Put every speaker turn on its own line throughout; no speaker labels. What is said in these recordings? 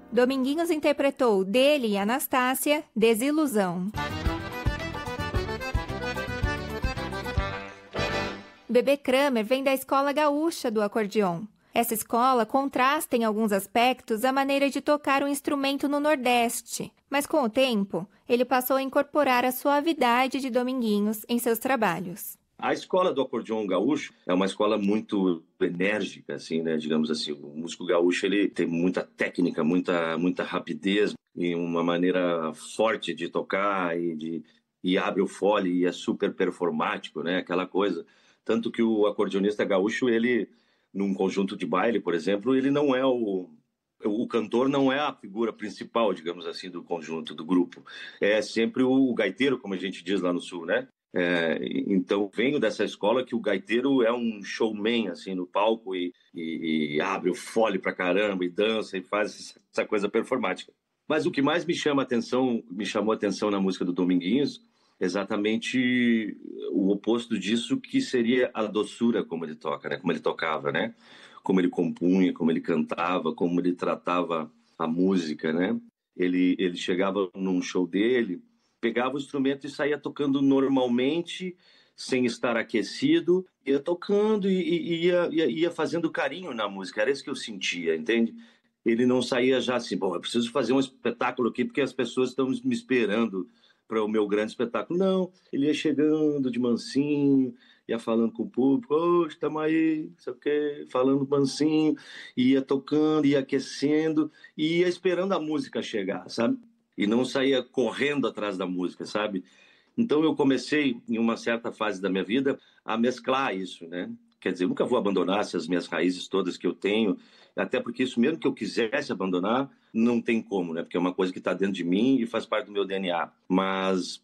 Dominguinhos interpretou dele e Anastácia, Desilusão. Bebê Kramer vem da escola gaúcha do acordeon. Essa escola contrasta em alguns aspectos a maneira de tocar o instrumento no Nordeste, mas com o tempo, ele passou a incorporar a suavidade de Dominguinhos em seus trabalhos.
A escola do acordeon gaúcho é uma escola muito enérgica, assim, né? Digamos assim, o músico gaúcho ele tem muita técnica, muita rapidez e uma maneira forte de tocar e abre o fole e é super performático, né? Aquela coisa. Tanto que o acordeonista gaúcho, ele, num conjunto de baile, por exemplo, ele não é o cantor não é a figura principal, digamos assim, do conjunto, do grupo. É sempre o gaiteiro, como a gente diz lá no Sul, né? Então, venho dessa escola que o gaiteiro é um showman, assim, no palco e abre o fole pra caramba e dança e faz essa coisa performática. Mas o que mais me chamou a atenção na música do Dominguinhos, exatamente o oposto disso, que seria a doçura como ele toca, né? Como ele tocava, né? Como ele compunha, como ele cantava, como ele tratava a música, né? Ele chegava num show dele, pegava o instrumento e saía tocando normalmente, sem estar aquecido, ia tocando e ia fazendo carinho na música. Era isso que eu sentia, entende? Ele não saía já assim, bom, eu preciso fazer um espetáculo aqui porque as pessoas estão me esperando para o meu grande espetáculo. Não, ele ia chegando de mansinho, ia falando com o público, ô, estamos aí, não sei o quê, falando mansinho, ia tocando, ia aquecendo, e ia esperando a música chegar, sabe? E não saía correndo atrás da música, sabe? Então eu comecei, em uma certa fase da minha vida, a mesclar isso, né? Quer dizer, eu nunca vou abandonar essas minhas raízes todas que eu tenho, até porque isso mesmo que eu quisesse abandonar, não tem como, né? Porque é uma coisa que está dentro de mim e faz parte do meu DNA. Mas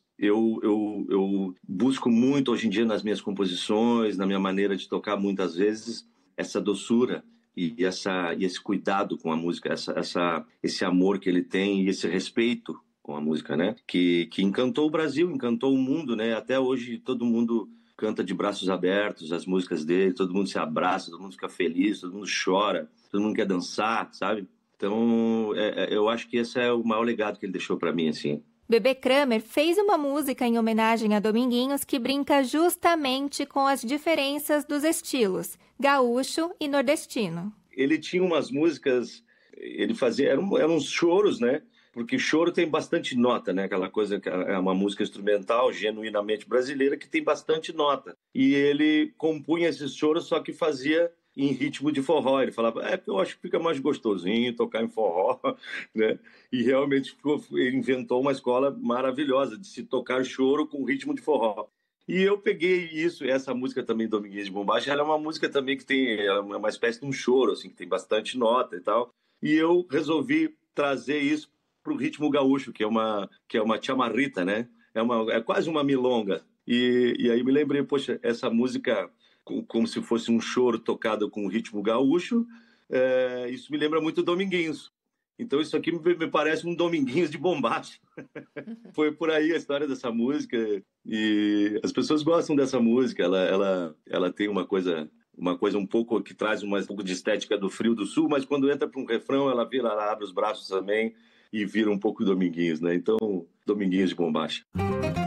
eu busco muito hoje em dia nas minhas composições, na minha maneira de tocar muitas vezes, essa doçura e esse cuidado com a música, esse amor que ele tem e esse respeito com a música, né? Que encantou o Brasil, encantou o mundo, né? Até hoje todo mundo canta de braços abertos as músicas dele, todo mundo se abraça, todo mundo fica feliz, todo mundo chora, todo mundo quer dançar, sabe? Então, eu acho que esse é o maior legado que ele deixou para mim, assim.
Bebê Kramer fez uma música em homenagem a Dominguinhos que brinca justamente com as diferenças dos estilos, gaúcho e nordestino.
Ele tinha umas músicas, ele fazia, eram uns choros, né? Porque choro tem bastante nota, né? Aquela coisa que é uma música instrumental, genuinamente brasileira, que tem bastante nota. E ele compunha esses choros, só que fazia em ritmo de forró. Ele falava, eu acho que fica mais gostosinho tocar em forró, né? E realmente ele inventou uma escola maravilhosa de se tocar choro com ritmo de forró. E eu peguei isso, essa música também, Dominguinhos de Bombacha, ela é uma música também que tem uma espécie de um choro, assim, que tem bastante nota e tal. E eu resolvi trazer isso para o ritmo gaúcho, que é uma chamarrita, né? É quase uma milonga. E aí me lembrei, poxa, essa música como se fosse um choro tocado com o ritmo gaúcho, isso me lembra muito Dominguinhos. Então isso aqui me parece um Dominguinhos de Bombacha. Foi por aí a história dessa música e as pessoas gostam dessa música. Ela tem uma coisa um pouco que traz um pouco de estética do Frio do Sul, mas quando entra para um refrão ela abre os braços também e vira um pouco Dominguinhos, né? Então, Dominguinhos de Bombacha.